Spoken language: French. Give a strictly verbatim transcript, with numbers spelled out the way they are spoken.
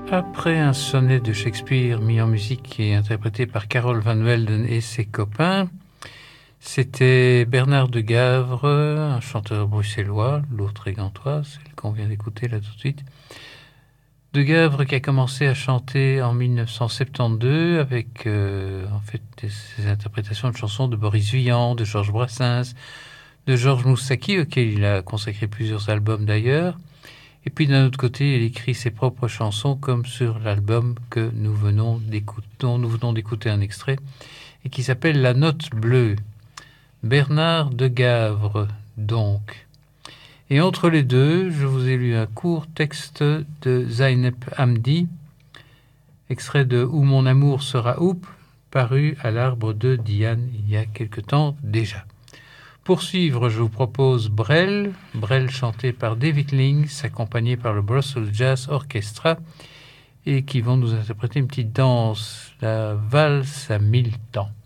Après un sonnet de Shakespeare mis en musique et interprété par Carole Van Welden et ses copains, c'était Bernard de Gavre, un chanteur bruxellois, l'autre est gantois, celle qu'on vient d'écouter là tout de suite. De Gavre qui a commencé à chanter en mille neuf cent soixante-douze avec euh, en fait ses interprétations de chansons de Boris Vian, de Georges Brassens, de Georges Moussaki, auquel il a consacré plusieurs albums d'ailleurs. Et puis d'un autre côté, il écrit ses propres chansons, comme sur l'album que nous venons d'écouter, dont nous venons d'écouter un extrait, et qui s'appelle La Note Bleue. Bernard de Gavre, donc. Et entre les deux, je vous ai lu un court texte de Zeynep Hamdi, extrait de Où mon amour sera oup, paru à l'Arbre de Diane il y a quelque temps déjà. Pour suivre, je vous propose Brel, Brel chanté par David Lings, accompagné par le Brussels Jazz Orchestra, et qui vont nous interpréter une petite danse, la valse à mille temps.